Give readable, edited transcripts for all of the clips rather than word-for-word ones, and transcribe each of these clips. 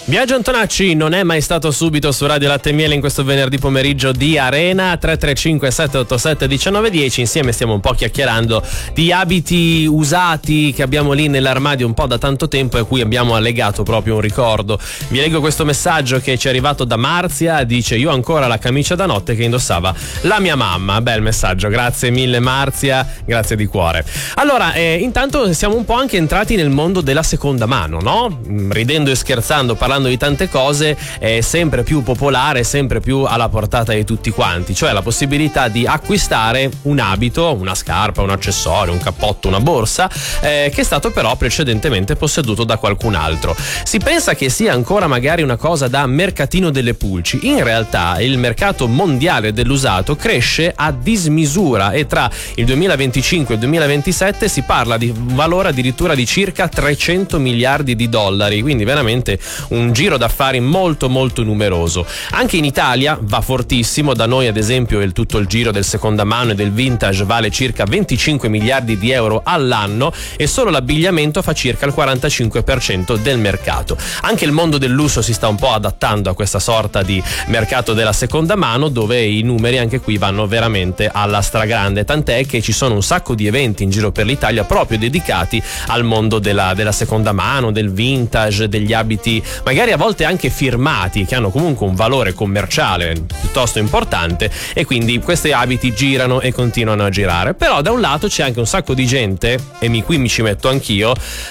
Biagio Antonacci non è mai stato subito su Radio Latte e Miele in questo venerdì pomeriggio di Arena. 335 787 1910. Insieme stiamo un po' chiacchierando di abiti usati che abbiamo lì nell'armadio un po' da tanto tempo e a cui abbiamo allegato proprio un ricordo. Vi leggo questo messaggio che ci è arrivato da Marzia. Dice: io ho ancora la camicia da notte che indossava la mia mamma. Bel messaggio, grazie mille Marzia, grazie di cuore. Allora, intanto siamo un po' anche entrati nel mondo della seconda mano, no? Ridendo e scherzando, parlando di tante cose, è sempre più popolare, sempre più alla portata di tutti quanti, cioè la possibilità di acquistare un abito, una scarpa, un accessorio, un cappotto, una borsa che è stato però precedentemente posseduto da qualcun altro. Si pensa che sia ancora magari una cosa da mercatino delle pulci. In realtà il mercato mondiale dell'usato cresce a dismisura e tra il 2025 e il 2027 si parla di un valore addirittura di circa 300 miliardi di dollari, quindi veramente un giro d'affari molto molto numeroso. Anche in Italia va fortissimo, da noi ad esempio tutto il giro del seconda mano e del vintage vale circa 25 miliardi di euro all'anno e solo l'abbigliamento fa circa il 45% del mercato. Anche il mondo del lusso si sta un po' adattando a questa sorta di mercato della seconda mano, dove i numeri anche qui vanno veramente alla stragrande, tant'è che ci sono un sacco di eventi in giro per l'Italia proprio dedicati al mondo della seconda mano, del vintage, degli abiti magari a volte anche firmati, che hanno comunque un valore commerciale piuttosto importante, e quindi questi abiti girano e continuano a girare. Però da un lato c'è anche un sacco di gente, e qui mi ci metto anch'io,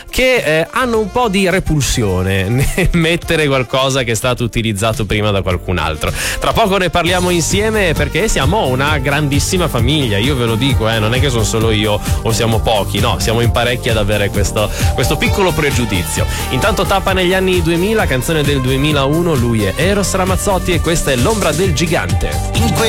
che hanno un po' di repulsione nel mettere qualcosa che è stato utilizzato prima da qualcun altro. Tra poco ne parliamo insieme, perché siamo una grandissima famiglia, io ve lo dico, non è che sono solo io o siamo pochi, no, siamo in parecchi ad avere questo piccolo pregiudizio. Intanto tappa negli anni 2000, canzone del 2001, lui è Eros Ramazzotti e questa è L'ombra del gigante.